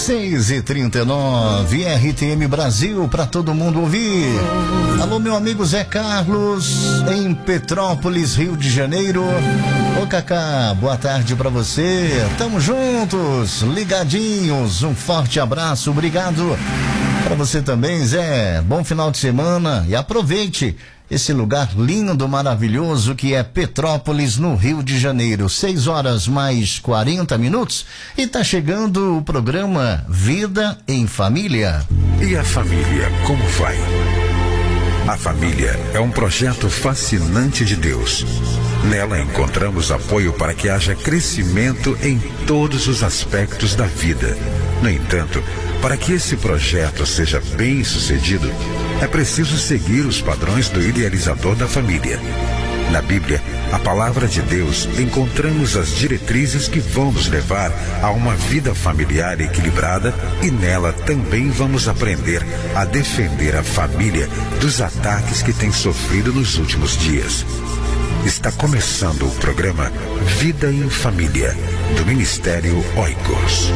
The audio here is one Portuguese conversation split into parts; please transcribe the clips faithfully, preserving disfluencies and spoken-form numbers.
seis e trinta e nove, R T M Brasil, para todo mundo ouvir. Alô, meu amigo Zé Carlos, em Petrópolis, Rio de Janeiro. Ô, Cacá, boa tarde para você. Tamo juntos, ligadinhos. Um forte abraço, obrigado. Para você também, Zé. Bom final de semana e aproveite esse lugar lindo, maravilhoso que é Petrópolis, no Rio de Janeiro. Seis horas mais quarenta minutos e tá chegando o programa Vida em Família. E a família, como vai? A família é um projeto fascinante de Deus. Nela encontramos apoio para que haja crescimento em todos os aspectos da vida. No entanto, para que esse projeto seja bem sucedido, é preciso seguir os padrões do idealizador da família. Na Bíblia, a palavra de Deus, encontramos as diretrizes que vão nos levar a uma vida familiar equilibrada e nela também vamos aprender a defender a família dos ataques que tem sofrido nos últimos dias. Está começando o programa Vida em Família, do Ministério Oikos.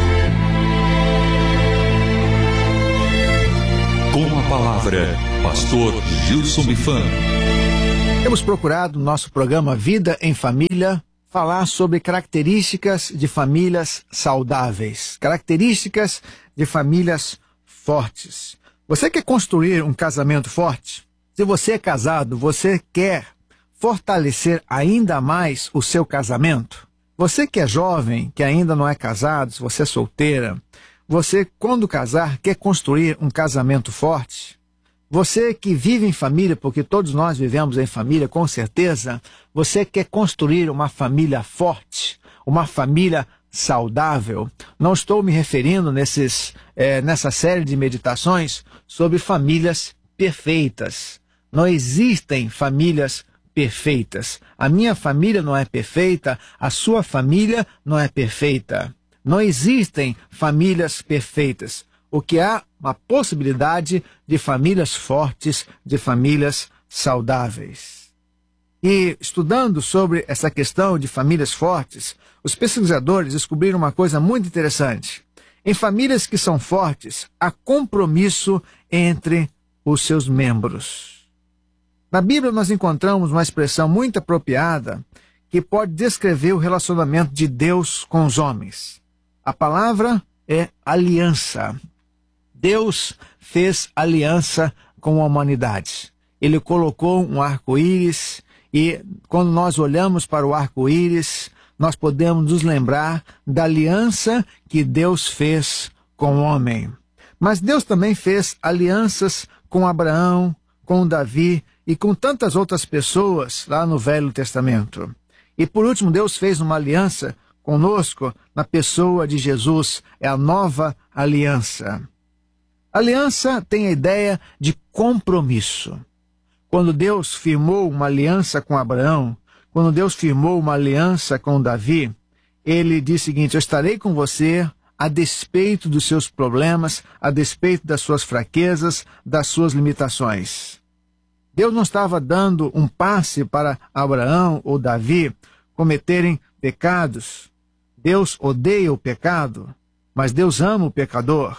Com a palavra, Pastor Gilson Bifan. Temos procurado no nosso programa Vida em Família falar sobre características de famílias saudáveis, características de famílias fortes. Você quer construir um casamento forte? Se você é casado, você quer fortalecer ainda mais o seu casamento? Você que é jovem, que ainda não é casado, se você é solteira, você, quando casar, quer construir um casamento forte? Você que vive em família, porque todos nós vivemos em família, com certeza, você quer construir uma família forte, uma família saudável. Não estou me referindo nesses, é, nessa série de meditações sobre famílias perfeitas. Não existem famílias perfeitas. A minha família não é perfeita, a sua família não é perfeita. Não existem famílias perfeitas. O que há uma possibilidade de famílias fortes, de famílias saudáveis. E estudando sobre essa questão de famílias fortes, os pesquisadores descobriram uma coisa muito interessante. Em famílias que são fortes, há compromisso entre os seus membros. Na Bíblia nós encontramos uma expressão muito apropriada que pode descrever o relacionamento de Deus com os homens. A palavra é aliança. Deus fez aliança com a humanidade. Ele colocou um arco-íris e quando nós olhamos para o arco-íris, nós podemos nos lembrar da aliança que Deus fez com o homem. Mas Deus também fez alianças com Abraão, com Davi e com tantas outras pessoas lá no Velho Testamento. E por último, Deus fez uma aliança conosco na pessoa de Jesus, é a nova aliança. Aliança tem a ideia de compromisso. Quando Deus firmou uma aliança com Abraão, quando Deus firmou uma aliança com Davi, ele diz o seguinte: eu estarei com você a despeito dos seus problemas, a despeito das suas fraquezas, das suas limitações. Deus não estava dando um passe para Abraão ou Davi cometerem pecados. Deus odeia o pecado, mas Deus ama o pecador.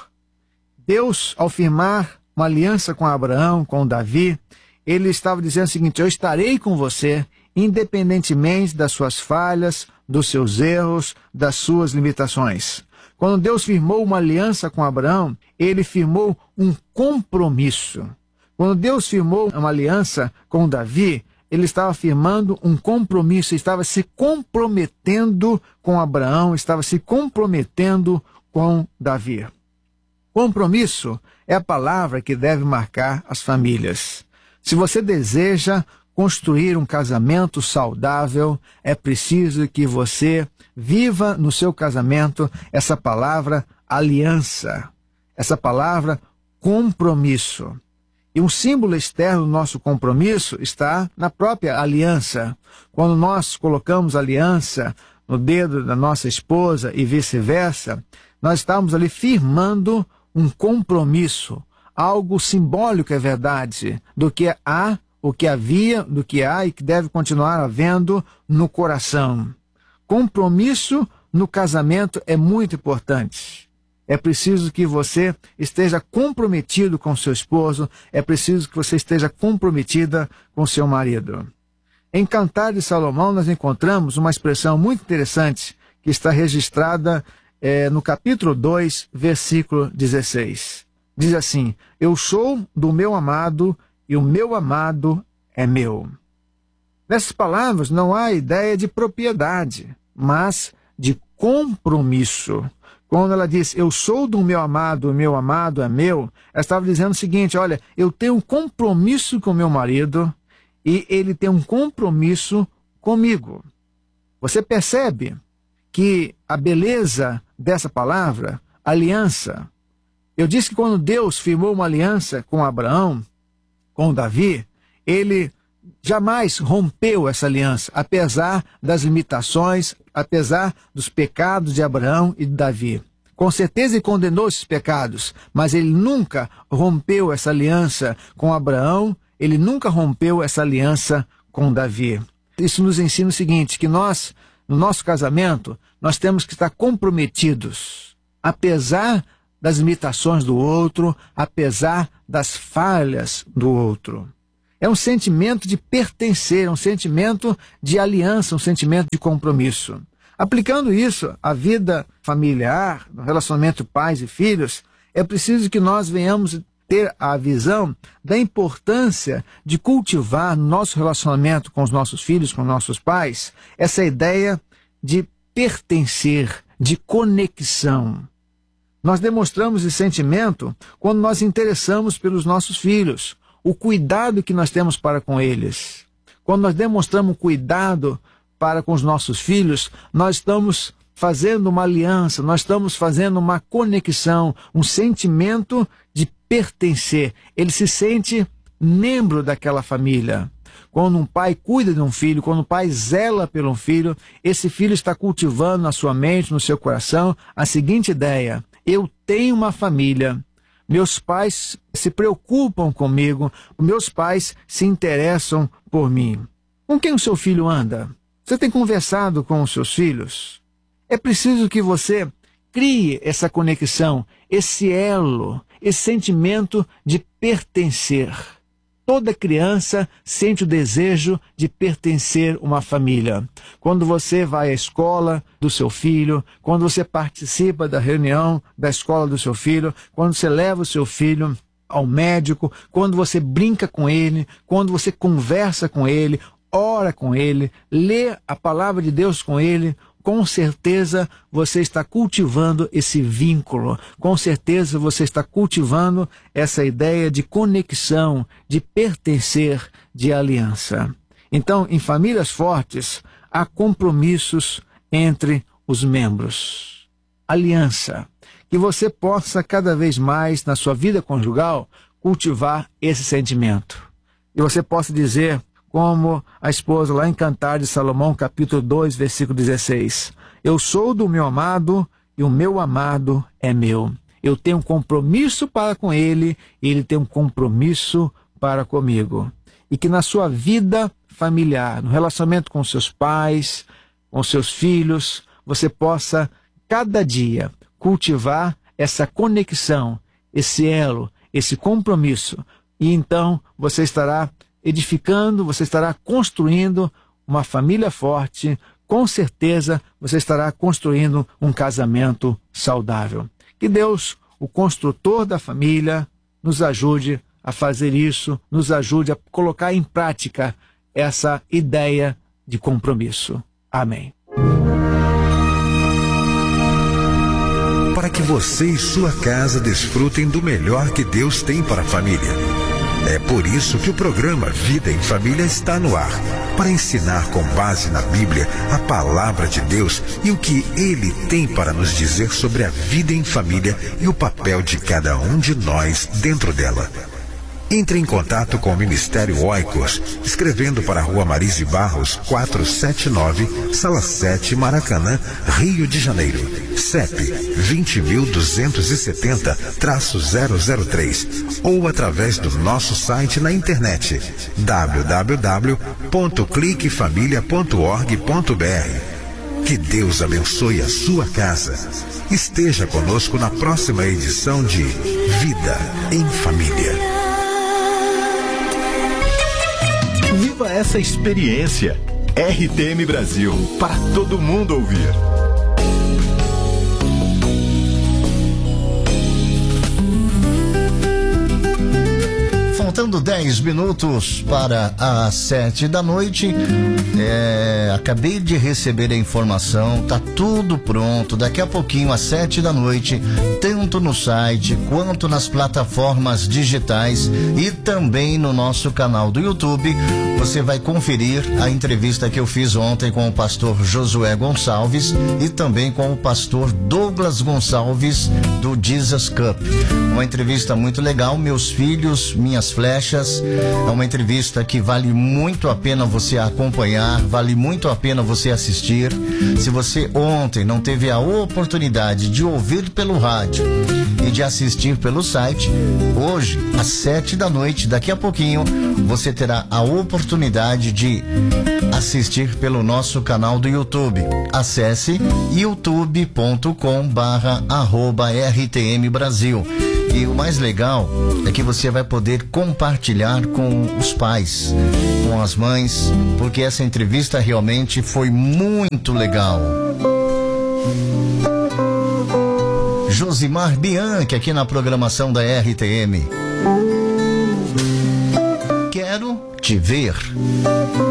Deus, ao firmar uma aliança com Abraão, com Davi, ele estava dizendo o seguinte: eu estarei com você, independentemente das suas falhas, dos seus erros, das suas limitações. Quando Deus firmou uma aliança com Abraão, ele firmou um compromisso. Quando Deus firmou uma aliança com Davi, ele estava firmando um compromisso, estava se comprometendo com Abraão, estava se comprometendo com Davi. Compromisso é a palavra que deve marcar as famílias. Se você deseja construir um casamento saudável, é preciso que você viva no seu casamento essa palavra aliança, essa palavra compromisso. E um símbolo externo do nosso compromisso está na própria aliança. Quando nós colocamos aliança no dedo da nossa esposa e vice-versa, nós estamos ali firmando um compromisso, algo simbólico, é verdade, do que há, o que havia, do que há e que deve continuar havendo no coração. Compromisso no casamento é muito importante. É preciso que você esteja comprometido com seu esposo, é preciso que você esteja comprometida com seu marido. Em Cantar de Salomão nós encontramos uma expressão muito interessante que está registrada é, no capítulo dois, versículo dezesseis. Diz assim: eu sou do meu amado e o meu amado é meu. Nessas palavras não há ideia de propriedade, mas de compromisso. Quando ela diz, eu sou do meu amado, o meu amado é meu, ela estava dizendo o seguinte, olha, eu tenho um compromisso com meu marido e ele tem um compromisso comigo. Você percebe que a beleza dessa palavra, aliança, eu disse que quando Deus firmou uma aliança com Abraão, com Davi, ele jamais rompeu essa aliança, apesar das limitações, apesar dos pecados de Abraão e de Davi. Com certeza ele condenou esses pecados, mas ele nunca rompeu essa aliança com Abraão, ele nunca rompeu essa aliança com Davi. Isso nos ensina o seguinte, que nós, no nosso casamento, nós temos que estar comprometidos, apesar das limitações do outro, apesar das falhas do outro. É um sentimento de pertencer, um sentimento de aliança, um sentimento de compromisso. Aplicando isso à vida familiar, no relacionamento pais e filhos, é preciso que nós venhamos ter a visão da importância de cultivar no nosso relacionamento com os nossos filhos, com nossos pais, essa ideia de pertencer, de conexão. Nós demonstramos esse sentimento quando nós interessamos pelos nossos filhos, o cuidado que nós temos para com eles. Quando nós demonstramos cuidado para com os nossos filhos, nós estamos fazendo uma aliança, nós estamos fazendo uma conexão, um sentimento de pertencer. Ele se sente membro daquela família. Quando um pai cuida de um filho, quando um pai zela por um filho, esse filho está cultivando na sua mente, no seu coração, a seguinte ideia: eu tenho uma família. Meus pais se preocupam comigo, meus pais se interessam por mim. Com quem o seu filho anda? Você tem conversado com os seus filhos? É preciso que você crie essa conexão, esse elo, esse sentimento de pertencer. Toda criança sente o desejo de pertencer a uma família. Quando você vai à escola do seu filho, quando você participa da reunião da escola do seu filho, quando você leva o seu filho ao médico, quando você brinca com ele, quando você conversa com ele, ora com ele, lê a palavra de Deus com ele, com certeza você está cultivando esse vínculo, com certeza você está cultivando essa ideia de conexão, de pertencer, de aliança. Então, em famílias fortes, há compromissos entre os membros. Aliança. Que você possa cada vez mais, na sua vida conjugal, cultivar esse sentimento. E você possa dizer, como a esposa lá em Cantar de Salomão, capítulo dois, versículo dezesseis. Eu sou do meu amado e o meu amado é meu. Eu tenho um compromisso para com ele e ele tem um compromisso para comigo. E que na sua vida familiar, no relacionamento com seus pais, com seus filhos, você possa cada dia cultivar essa conexão, esse elo, esse compromisso. E então você estará edificando, você estará construindo uma família forte, com certeza você estará construindo um casamento saudável. Que Deus, o construtor da família, nos ajude a fazer isso, nos ajude a colocar em prática essa ideia de compromisso. Amém. Para que você e sua casa desfrutem do melhor que Deus tem para a família. É por isso que o programa Vida em Família está no ar, para ensinar com base na Bíblia a palavra de Deus e o que Ele tem para nos dizer sobre a vida em família e o papel de cada um de nós dentro dela. Entre em contato com o Ministério Oikos, escrevendo para a Rua Marise Barros, quatrocentos e setenta e nove, Sala sete, Maracanã, Rio de Janeiro. C E P vinte mil duzentos e setenta, zero zero três ou através do nosso site na internet w w w ponto clique família ponto org ponto b r. Que Deus abençoe a sua casa. Esteja conosco na próxima edição de Vida em Família. Viva essa experiência. R T M Brasil, para todo mundo ouvir. Faltando dez minutos para as sete da noite, é, acabei de receber a informação, tá tudo pronto. Daqui a pouquinho, às sete da noite, tanto no site quanto nas plataformas digitais e também no nosso canal do YouTube, você vai conferir a entrevista que eu fiz ontem com o pastor Josué Gonçalves e também com o pastor Douglas Gonçalves do Jesus Cup. Uma entrevista muito legal, meus filhos, minhas flechas. É uma entrevista que vale muito a pena você acompanhar, vale muito a pena você assistir. Se você ontem não teve a oportunidade de ouvir pelo rádio e de assistir pelo site, hoje, às sete da noite, daqui a pouquinho, você terá a oportunidade de assistir pelo nosso canal do YouTube. Acesse youtube ponto com barra arroba R T M Brasil. E o mais legal é que você vai poder compartilhar com os pais, com as mães, porque essa entrevista realmente foi muito legal. Josimar Bianchi aqui na programação da R T M. Quero te ver.